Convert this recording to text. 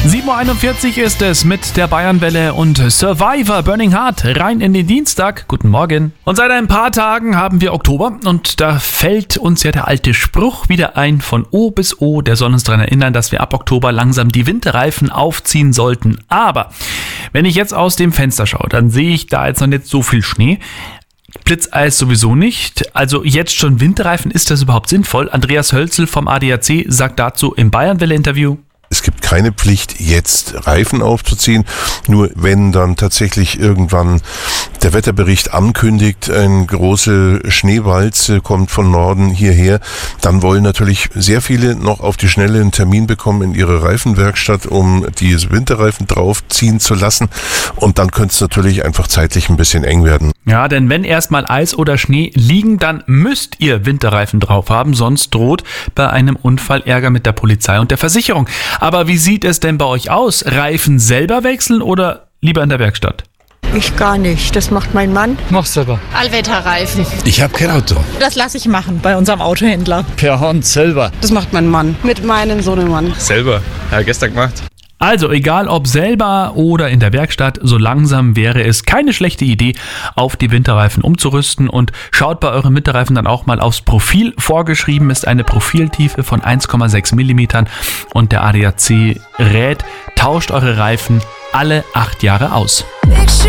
7.41 Uhr ist es mit der Bayernwelle und Survivor Burning Heart rein in den Dienstag. Guten Morgen. Und seit ein paar Tagen haben wir Oktober und da fällt uns ja der alte Spruch wieder ein, von O bis O, der soll uns daran erinnern, dass wir ab Oktober langsam die Winterreifen aufziehen sollten. Aber wenn ich jetzt aus dem Fenster schaue, dann sehe ich da jetzt noch nicht so viel Schnee. Blitzeis sowieso nicht. Also jetzt schon Winterreifen, ist das überhaupt sinnvoll? Andreas Hölzel vom ADAC sagt dazu im Bayernwelle-Interview: Es gibt keine Pflicht, jetzt Reifen aufzuziehen. Nur wenn dann tatsächlich irgendwann der Wetterbericht ankündigt, eine große Schneewalze kommt von Norden hierher, dann wollen natürlich sehr viele noch auf die Schnelle einen Termin bekommen in ihre Reifenwerkstatt, um diese Winterreifen draufziehen zu lassen. Und dann könnte es natürlich einfach zeitlich ein bisschen eng werden. Ja, denn wenn erstmal Eis oder Schnee liegen, dann müsst ihr Winterreifen drauf haben, sonst droht bei einem Unfall Ärger mit der Polizei und der Versicherung. Aber wie sieht es denn bei euch aus? Reifen selber wechseln oder lieber in der Werkstatt? Ich gar nicht. Das macht mein Mann. Mach's selber. Allwetterreifen. Ich habe kein Auto. Das lasse ich machen bei unserem Autohändler. Per Hand selber. Das macht mein Mann. Mit meinem Sohnemann. Selber. Ja, gestern gemacht. Also egal ob selber oder in der Werkstatt, so langsam wäre es keine schlechte Idee, auf die Winterreifen umzurüsten, und schaut bei euren Winterreifen dann auch mal aufs Profil. Vorgeschrieben ist eine Profiltiefe von 1,6 mm und der ADAC rät, tauscht eure Reifen alle 8 Jahre aus.